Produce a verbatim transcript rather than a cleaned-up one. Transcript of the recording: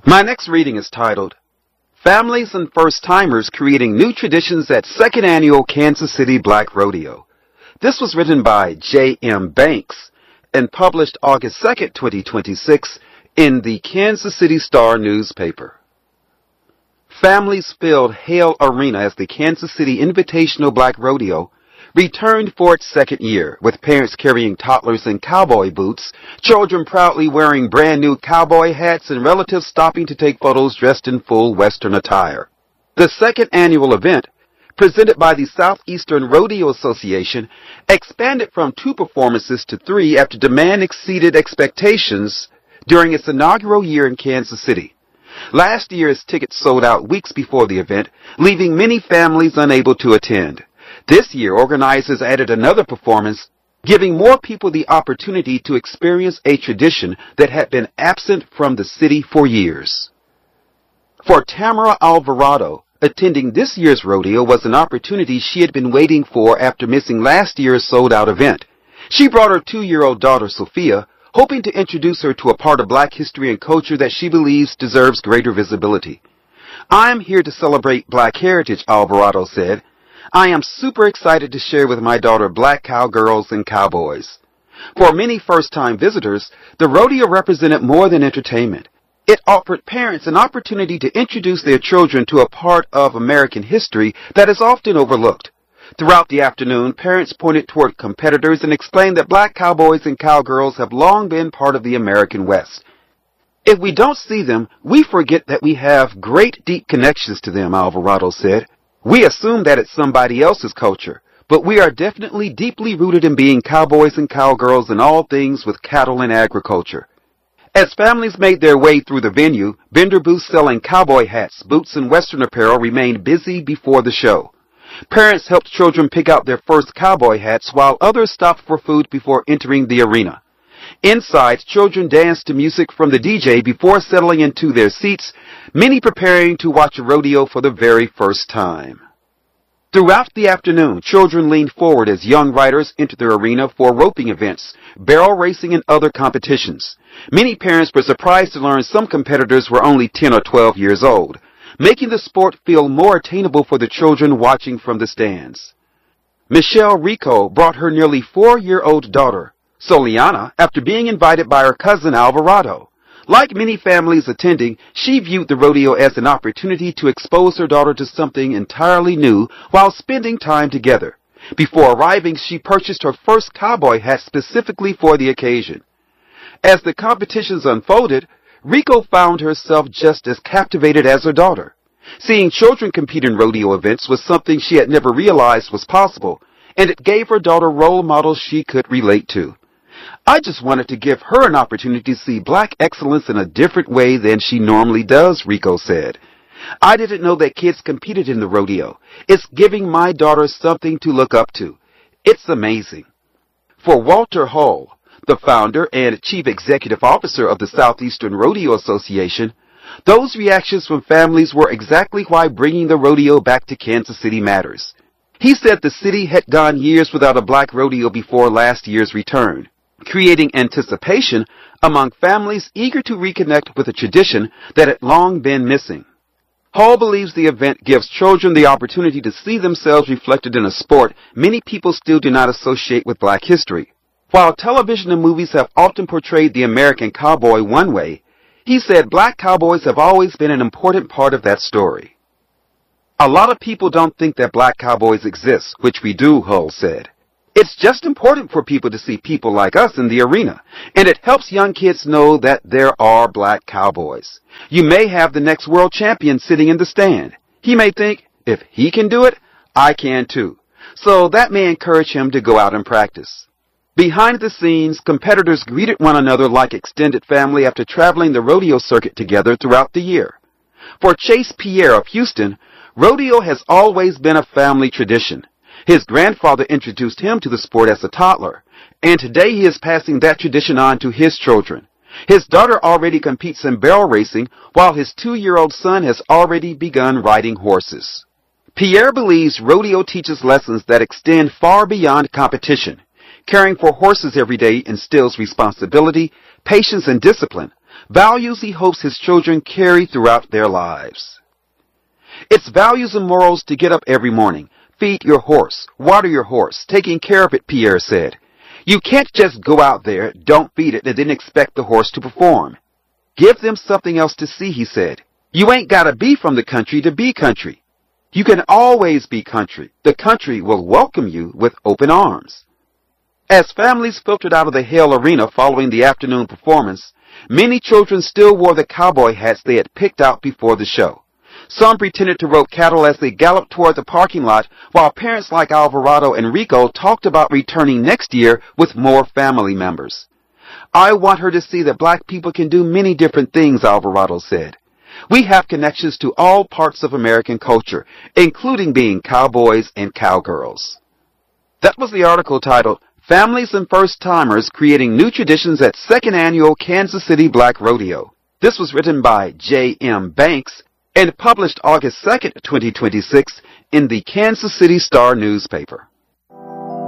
My next reading is titled, Families and First-Timers Creating New Traditions at Second Annual Kansas City Black Rodeo. This was written by J M Banks and published August second, twenty twenty-six in the Kansas City Star newspaper. Families filled Hale Arena as the Kansas City Invitational Black Rodeo returned for its second year, with parents carrying toddlers in cowboy boots, children proudly wearing brand new cowboy hats, and relatives stopping to take photos dressed in full Western attire. The second annual event, presented by the Southeastern Rodeo Association, expanded from two performances to three after demand exceeded expectations during its inaugural year in Kansas City. Last year's tickets sold out weeks before the event, leaving many families unable to attend. This year, organizers added another performance, giving more people the opportunity to experience a tradition that had been absent from the city for years. For Tamara Alvarado, attending this year's rodeo was an opportunity she had been waiting for after missing last year's sold-out event. She brought her two-year-old daughter, Sophia, hoping to introduce her to a part of black history and culture that she believes deserves greater visibility. "I am here to celebrate black heritage," Alvarado said. "I am super excited to share with my daughter black cowgirls and cowboys." For many first-time visitors, the rodeo represented more than entertainment. It offered parents an opportunity to introduce their children to a part of American history that is often overlooked. Throughout the afternoon, parents pointed toward competitors and explained that black cowboys and cowgirls have long been part of the American West. "If we don't see them, we forget that we have great deep connections to them," Alvarado said. "We assume that it's somebody else's culture, but we are definitely deeply rooted in being cowboys and cowgirls in all things with cattle and agriculture." As families made their way through the venue, vendor booths selling cowboy hats, boots, and Western apparel remained busy before the show. Parents helped children pick out their first cowboy hats, while others stopped for food before entering the arena. Inside, children danced to music from the D J before settling into their seats, many preparing to watch a rodeo for the very first time. Throughout the afternoon, children leaned forward as young riders entered the arena for roping events, barrel racing, and other competitions. Many parents were surprised to learn some competitors were only ten or twelve years old, making the sport feel more attainable for the children watching from the stands. Michelle Rico brought her nearly four-year-old daughter, Soliana, after being invited by her cousin Alvarado. Like many families attending, she viewed the rodeo as an opportunity to expose her daughter to something entirely new while spending time together. Before arriving, she purchased her first cowboy hat specifically for the occasion. As the competitions unfolded, Rico found herself just as captivated as her daughter. Seeing children compete in rodeo events was something she had never realized was possible, and it gave her daughter role models she could relate to. "I just wanted to give her an opportunity to see black excellence in a different way than she normally does," Rico said. "I didn't know that kids competed in the rodeo. It's giving my daughter something to look up to. It's amazing." For Walter Hull, the founder and chief executive officer of the Southeastern Rodeo Association, those reactions from families were exactly why bringing the rodeo back to Kansas City matters. He said the city had gone years without a black rodeo before last year's return, creating anticipation among families eager to reconnect with a tradition that had long been missing. Hall believes the event gives children the opportunity to see themselves reflected in a sport many people still do not associate with black history. While television and movies have often portrayed the American cowboy one way, he said black cowboys have always been an important part of that story. "A lot of people don't think that black cowboys exist, which we do," Hull said. "It's just important for people to see people like us in the arena, and it helps young kids know that there are black cowboys. You may have the next world champion sitting in the stand. He may think, if he can do it, I can too. So that may encourage him to go out and practice." Behind the scenes, competitors greeted one another like extended family after traveling the rodeo circuit together throughout the year. For Chase Pierre of Houston, rodeo has always been a family tradition. His grandfather introduced him to the sport as a toddler, and today he is passing that tradition on to his children. His daughter already competes in barrel racing, while his two-year-old son has already begun riding horses. Pierre believes rodeo teaches lessons that extend far beyond competition. Caring for horses every day instills responsibility, patience, and discipline. values he hopes his children carry throughout their lives. It's values and morals to get up every morning, feed your horse, water your horse, taking care of it, Pierre said. You can't just go out there, don't feed it, and then expect the horse to perform. Give them something else to see, he said. You ain't gotta be from the country to be country. You can always be country. The country will welcome you with open arms. As families filtered out of the Hale Arena following the afternoon performance, many children still wore the cowboy hats they had picked out before the show. Some pretended to rope cattle as they galloped toward the parking lot, while parents like Alvarado and Rico talked about returning next year with more family members. I want her to see that black people can do many different things, Alvarado said. We have connections to all parts of American culture, including being cowboys and cowgirls. That was the article titled, Families and First-Timers Creating New Traditions at Second Annual Kansas City Black Rodeo. This was written by J M Banks and published August second, twenty twenty-six in the Kansas City Star newspaper.